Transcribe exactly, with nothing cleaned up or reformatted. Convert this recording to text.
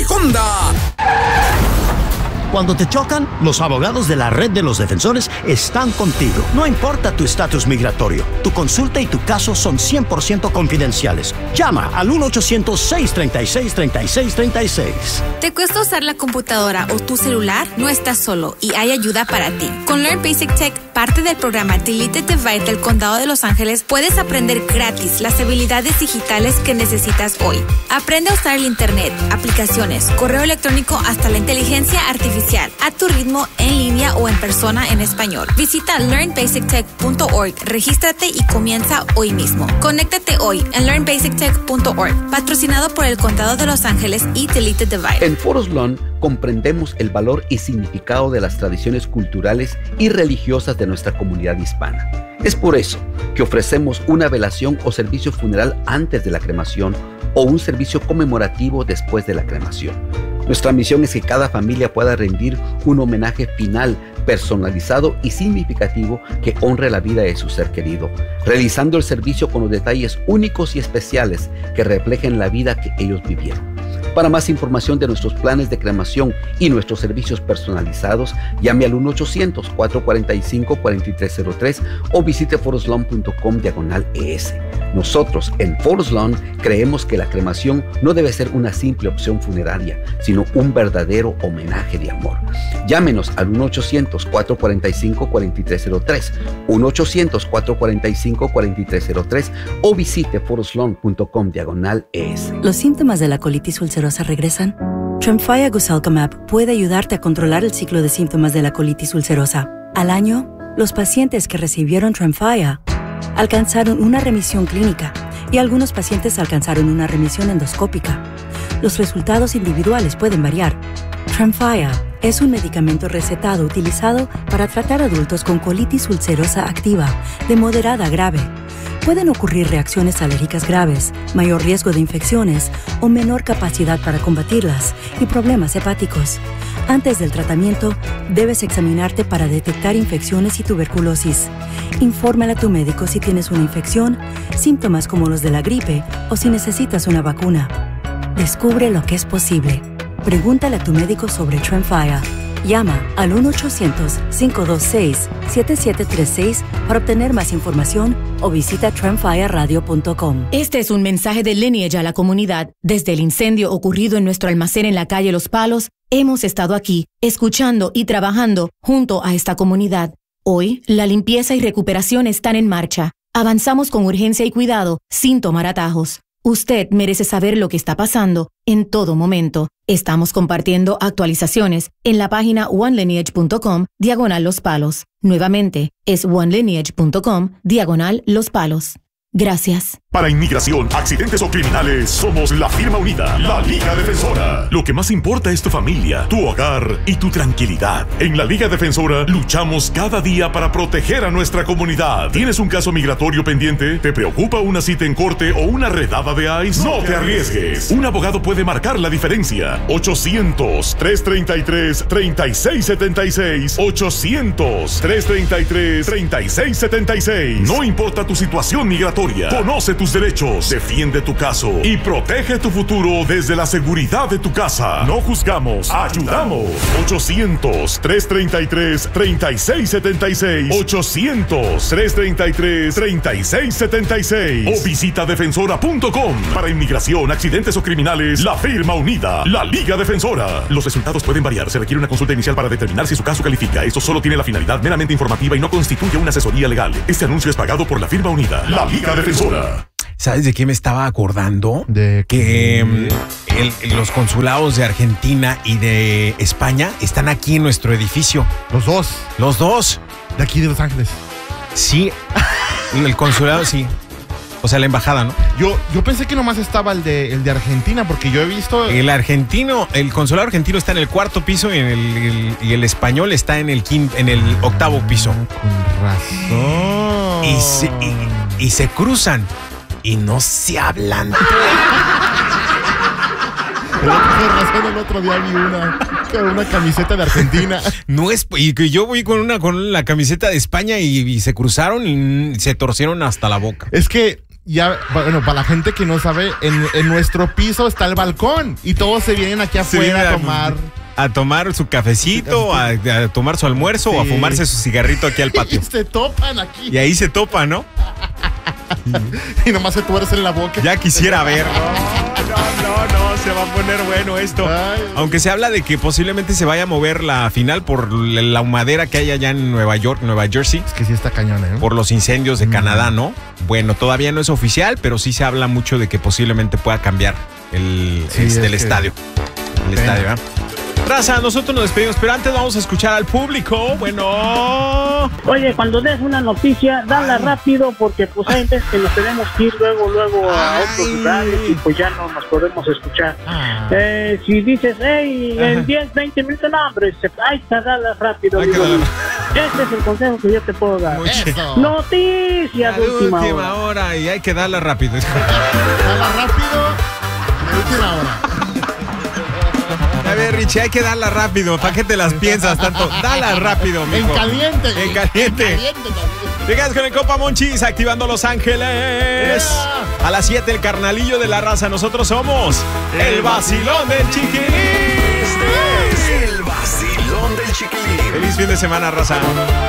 Hyundai Honda. Cuando te chocan, los abogados de la Red de los Defensores están contigo. No importa tu estatus migratorio, tu consulta y tu caso son cien por ciento confidenciales. Llama al uno ochocientos, seis tres seis, tres seis tres seis. ¿Te cuesta usar la computadora o tu celular? No estás solo y hay ayuda para ti. Con Learn Basic Tech, parte del programa Deleted Divide del Condado de Los Ángeles, puedes aprender gratis las habilidades digitales que necesitas hoy. Aprende a usar el Internet, aplicaciones, correo electrónico hasta la inteligencia artificial a tu ritmo, en línea o en persona en español. Visita learn basic tech punto org, regístrate y comienza hoy mismo. Conéctate hoy en learn basic tech punto org, patrocinado por el Condado de Los Ángeles y Deleted Divide. En Forest Lawn comprendemos el valor y significado de las tradiciones culturales y religiosas de nuestra comunidad hispana. Es por eso que ofrecemos una velación o servicio funeral antes de la cremación o un servicio conmemorativo después de la cremación. Nuestra misión es que cada familia pueda rendir un homenaje final, personalizado y significativo que honre la vida de su ser querido, realizando el servicio con los detalles únicos y especiales que reflejen la vida que ellos vivieron. Para más información de nuestros planes de cremación y nuestros servicios personalizados, llame al uno ochocientos, cuatro cuatro cinco, cuatro tres cero tres o visite forest lawn punto com diagonal E S. Nosotros en Forest Lawn creemos que la cremación no debe ser una simple opción funeraria, sino un verdadero homenaje de amor. Llámenos al uno ochocientos, cuatro cuatro cinco, cuatro tres cero tres, uno ochocientos, cuatro cuatro cinco, cuatro tres cero tres o visite forest lawn punto com diagonal E S. ¿Los síntomas de la colitis ulcerosa regresan? Tremfya Guselkumab puede ayudarte a controlar el ciclo de síntomas de la colitis ulcerosa. Al año, los pacientes que recibieron Tremfya alcanzaron una remisión clínica y algunos pacientes alcanzaron una remisión endoscópica. Los resultados individuales pueden variar. Tremfya es un medicamento recetado utilizado para tratar adultos con colitis ulcerosa activa de moderada a grave. Pueden ocurrir reacciones alérgicas graves, mayor riesgo de infecciones o menor capacidad para combatirlas y problemas hepáticos. Antes del tratamiento, debes examinarte para detectar infecciones y tuberculosis. Infórmale a tu médico si tienes una infección, síntomas como los de la gripe o si necesitas una vacuna. Descubre lo que es posible. Pregúntale a tu médico sobre Tremfya. Llama al uno ochocientos, cinco dos seis, siete siete tres seis para obtener más información o visita tremfya radio punto com. Este es un mensaje de Lineage a la comunidad. Desde el incendio ocurrido en nuestro almacén en la calle Los Palos, hemos estado aquí, escuchando y trabajando junto a esta comunidad. Hoy, la limpieza y recuperación están en marcha. Avanzamos con urgencia y cuidado, sin tomar atajos. Usted merece saber lo que está pasando en todo momento. Estamos compartiendo actualizaciones en la página one lineage punto com diagonal Los Palos. Nuevamente, es one lineage punto com diagonal Los Palos. Gracias. Para inmigración, accidentes o criminales, somos la firma unida, la Liga Defensora. Lo que más importa es tu familia, tu hogar y tu tranquilidad. En la Liga Defensora luchamos cada día para proteger a nuestra comunidad. ¿Tienes un caso migratorio pendiente? ¿Te preocupa una cita en corte o una redada de ICE? No te arriesgues. Un abogado puede marcar la diferencia. ochocientos, tres treinta y tres, treinta y seis setenta y seis. ochocientos, tres treinta y tres, treinta y seis setenta y seis. No importa tu situación migratoria. Conoce tus derechos, defiende tu caso y protege tu futuro desde la seguridad de tu casa. No juzgamos, ayudamos. ochocientos, tres treinta y tres, treinta y seis setenta y seis. ochocientos, tres treinta y tres, treinta y seis setenta y seis. O visita defensora punto com. Para inmigración, accidentes o criminales, la firma unida, la Liga Defensora. Los resultados pueden variar. Se requiere una consulta inicial para determinar si su caso califica. Esto solo tiene la finalidad meramente informativa y no constituye una asesoría legal. Este anuncio es pagado por la firma unida, la Liga Defensora. ¿Sabes de qué me estaba acordando? De que um, el, los consulados de Argentina y de España están aquí en nuestro edificio. Los dos. Los dos. De aquí de Los Ángeles. Sí. El consulado, sí. O sea, la embajada, ¿no? Yo, yo pensé que nomás estaba el de, el de Argentina, porque yo he visto... El argentino, el consulado argentino está en el cuarto piso y, en el, el, y el español está en el, quinto, en el octavo piso. Con razón. Y se, y, y se cruzan y no se hablan. El otro, razón, el otro día vi una, una camiseta de Argentina. No es, y que yo voy con una con la camiseta de España y, y se cruzaron y se torcieron hasta la boca. Es que ya, bueno, para la gente que no sabe, en, en nuestro piso está el balcón y todos se vienen aquí afuera sí, a tomar. A tomar su cafecito, a, a tomar su almuerzo sí. o a fumarse su cigarrito aquí al patio. Y se topan aquí. Y ahí se topan, ¿no? Y nomás se tuercen la boca. Ya quisiera ver. No, no, no, se va a poner bueno esto. Ay. Aunque se habla de que posiblemente se vaya a mover la final por la humadera que hay allá en Nueva York, Nueva Jersey. Es que sí está cañón, ¿eh? Por los incendios de mm. Canadá, ¿no? Bueno, todavía no es oficial, pero sí se habla mucho de que posiblemente pueda cambiar el, sí, este, el estadio. El Pena. estadio, ¿eh? Raza, nosotros nos despedimos, pero antes vamos a escuchar al público. Bueno. Oye, cuando des una noticia, dala rápido, porque pues hay veces que nos tenemos que ir luego, luego a Ay. otros lugares y pues ya no nos podemos escuchar. Eh, si dices, hey, en diez, veinte minutos, no, hombre, ahí está, dala rápido. Digo, ese es el consejo que yo te puedo dar. Eso. Noticias de última, última hora. hora. Y hay que darla rápido. Dala rápido, de última hora. A ver, Richie, hay que darla rápido. ¿Para qué te las piensas tanto? Dala rápido, mijo. En caliente. En caliente. En caliente Llegas con el Copa Monchis, activando Los Ángeles. Yeah. A las siete, el carnalillo de la raza. Nosotros somos el vacilón del Chiquilín. El vacilón del Chiquilín. Feliz fin de semana, raza.